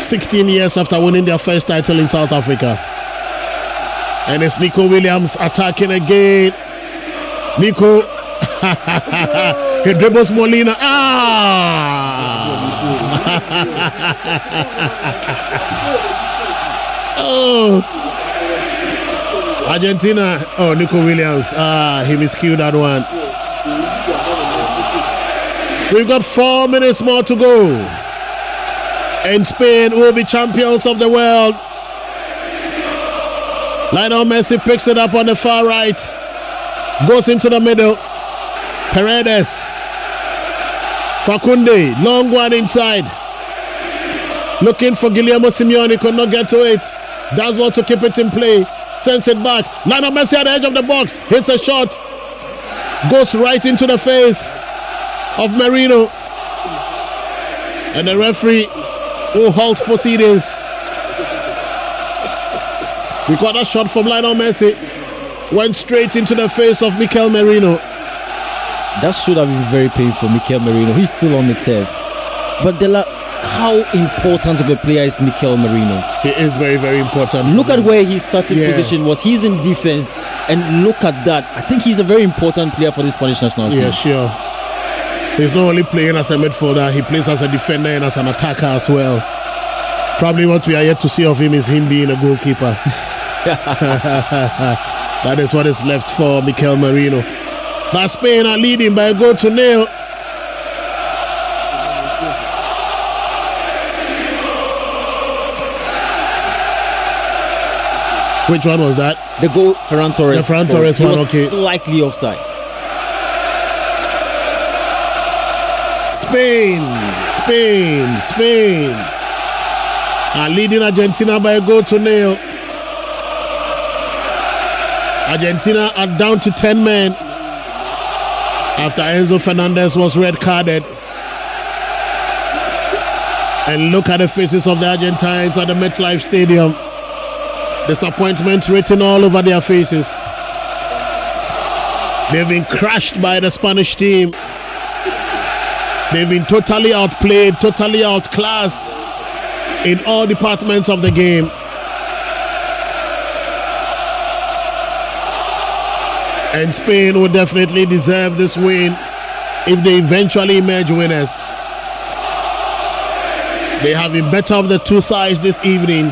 16 years after winning their first title in South Africa. And it's Nico Williams attacking again. Nico, he dribbles Molina. Oh, Argentina. Oh, Nico Williams. He miscued that one. We've got 4 minutes more to go. And Spain will be champions of the world. Lionel Messi picks it up on the far right. Goes into the middle. Paredes. Fakunde. Long one inside. Looking for Guillermo Simeone. Could not get to it. Does well to keep it in play. Sends it back. Lionel Messi at the edge of the box. Hits a shot. Goes right into the face of Merino. And the referee will halt proceedings. We got a shot from Lionel Messi. Went straight into the face of Mikel Merino. That should have been very painful for Mikel Merino. He's still on the turf. But how important of a player is Mikel Merino? He is very, very important. Look at where his starting position was. He's in defense. And look at that. I think he's a very important player for the Spanish national team. Yeah, sure. He's not only playing as a midfielder, he plays as a defender and as an attacker as well. Probably what we are yet to see of him is him being a goalkeeper. That is what is left for Mikel Merino. But Spain are leading by a goal to nil. Which one was that? The goal, Ferran Torres. The Ferran Torres one, okay. Slightly offside. Spain are leading Argentina by a goal to nil. Argentina are down to 10 men after Enzo Fernandez was red carded. And look at the faces of the Argentines at the MetLife Stadium. Disappointment written all over their faces. They've been crushed by the Spanish team. They've been totally outplayed, totally outclassed in all departments of the game. And Spain would definitely deserve this win if they eventually emerge winners. They have been better of the two sides this evening.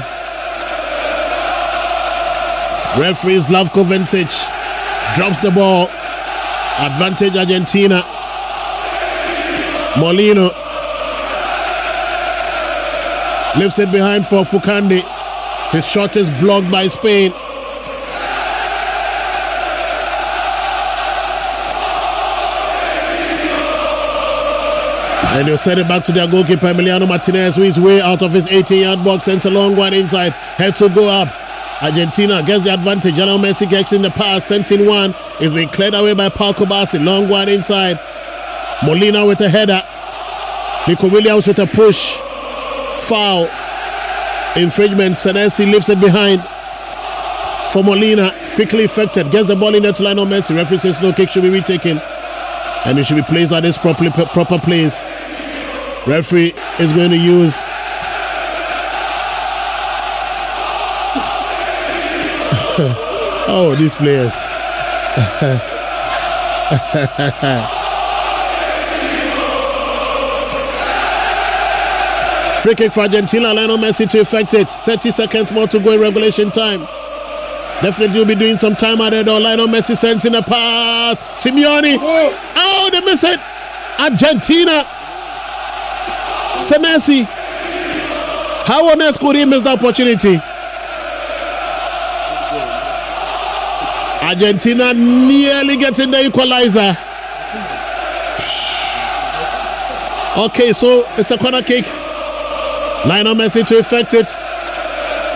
Referee Slavko Vincic drops the ball. Advantage Argentina. Molino lifts it behind for Fukandi. His shot is blocked by Spain. And they'll send it back to their goalkeeper Emiliano Martinez, who is way out of his 18-yard box, sends a long one inside. Heads will go up. Argentina gets the advantage. Lionel Messi gets in the pass, sends in one. It's been cleared away by Pau Kubasi. Long one inside. Molina with a header. Nico Williams with a push. Foul. Infringement. Senesi lifts it behind for Molina. Quickly effected. Gets the ball in there to Lionel Messi. Referee says no kick should be retaken. And it should be placed at its proper place. Referee is going to use oh, these players. Free kick for Argentina. Lionel Messi to effect it. 30 seconds more to go in regulation time. Definitely will be doing some time at it. Lionel Messi sends in a pass. Simeone. Oh, they miss it. Argentina. Senesi. How on earth could he miss the opportunity? Argentina nearly getting the equalizer. Okay, so it's a corner kick. Lionel Messi to effect it.